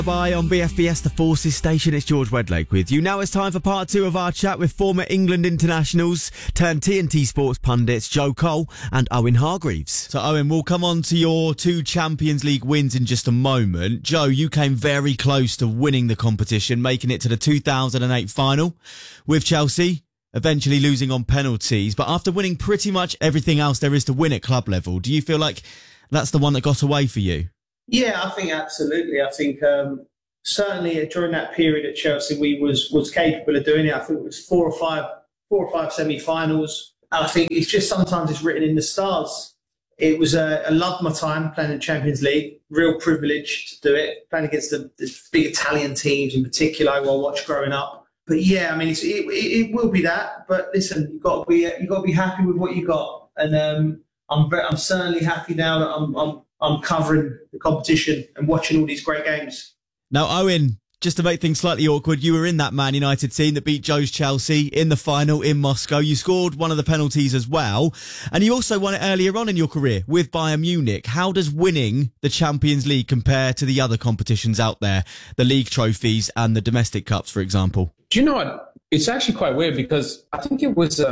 Bye on BFBS, the Forces Station. It's George Wedlake with you. Now it's time for part 2 of our chat with former England internationals turned TNT Sports pundits Joe Cole and Owen Hargreaves. So Owen, we'll come on to your 2 Champions League wins in just a moment. Joe, you came very close to winning the competition, making it to the 2008 final with Chelsea, eventually losing on penalties. But after winning pretty much everything else there is to win at club level, do you feel like that's the one that got away for you? Yeah, I think absolutely. I think certainly during that period at Chelsea, we was capable of doing it. I think it was four or five semi-finals. I think it's just sometimes it's written in the stars. It was I loved my time playing in the Champions League. Real privilege to do it, playing against the big Italian teams in particular, who I watched growing up. But yeah, I mean, it will be that. But listen, you've got to be happy with what you got, and I'm certainly happy now that I'm covering the competition and watching all these great games. Now, Owen, just to make things slightly awkward, you were in that Man United team that beat Joe's Chelsea in the final in Moscow. You scored one of the penalties as well. And you also won it earlier on in your career with Bayern Munich. How does winning the Champions League compare to the other competitions out there, the league trophies and the domestic cups, for example? Do you know what? It's actually quite weird because I think it was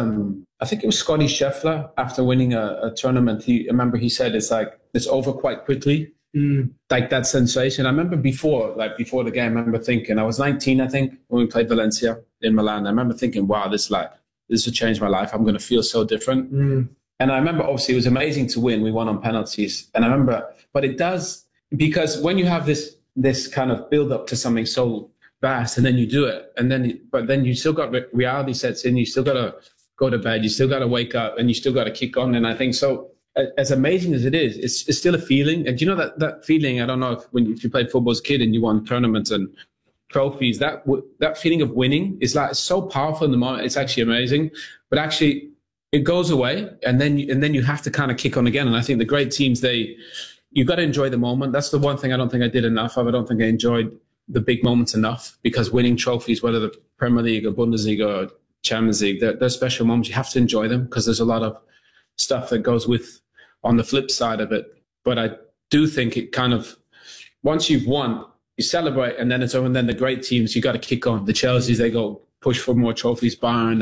Scotty Scheffler after winning a tournament. I remember he said it's over quite quickly. Like that sensation. I remember before the game, I remember thinking, I was 19, I think, when we played Valencia in Milan. I remember thinking, wow, this will change my life. I'm going to feel so different. And I remember, obviously, it was amazing to win. We won on penalties. And I remember, but it does, because when you have this kind of build up to something so vast and then you do it, but then you still got reality sets in, you still got to go to bed, you still got to wake up, and you still got to kick on. And I think so, as amazing as it is, it's still a feeling. And you know that feeling, I don't know if you played football as a kid and you won tournaments and trophies, that feeling of winning is so powerful in the moment. It's actually amazing, but actually it goes away, and then you have to kind of kick on again. And I think the great teams, you've got to enjoy the moment. That's the one thing I don't think I did enough of. I don't think I enjoyed the big moments enough, because winning trophies, whether the Premier League or Bundesliga or Champions League, they're special moments. You have to enjoy them because there's a lot of stuff that goes with on the flip side of it. But I do think it kind of, once you've won, you celebrate, and then it's over. And then the great teams, you got to kick on. The Chelseas, they go push for more trophies, Bayern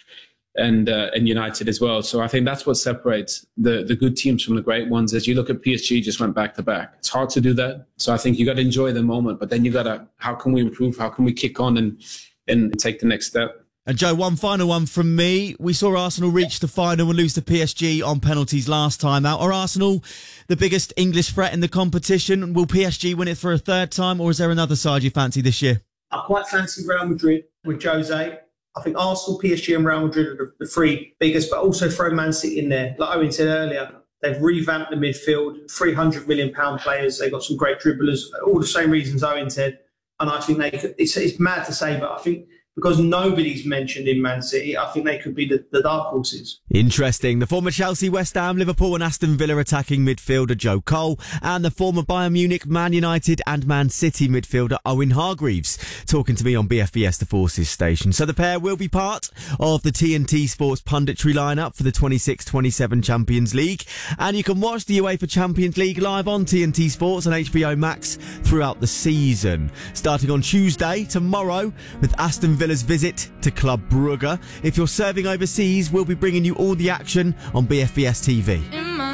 and United as well. So I think that's what separates the good teams from the great ones. As you look at PSG, just went back to back. It's hard to do that. So I think you got to enjoy the moment, but then you got to, how can we improve? How can we kick on and take the next step? And Joe, one final one from me. We saw Arsenal reach the final and lose to PSG on penalties last time out. Are Arsenal the biggest English threat in the competition? Will PSG win it for a third time, or is there another side you fancy this year? I quite fancy Real Madrid with Jose. I think Arsenal, PSG and Real Madrid are the 3 biggest, but also throw Man City in there. Like Owen said earlier, they've revamped the midfield, £300 million players. They've got some great dribblers, all the same reasons Owen said. And I think it's mad to say, but I think because nobody's mentioned in Man City, I think they could be the dark horses. Interesting. The former Chelsea, West Ham, Liverpool and Aston Villa attacking midfielder Joe Cole, and the former Bayern Munich, Man United and Man City midfielder Owen Hargreaves talking to me on BFBS, the Forces Station. So the pair will be part of the TNT Sports punditry lineup for the 26-27 Champions League, and you can watch the UEFA Champions League live on TNT Sports and HBO Max throughout the season, starting on Tuesday, tomorrow, with Aston Villa's visit to Club Brugge. If you're serving overseas, we'll be bringing you all the action on BFBS TV.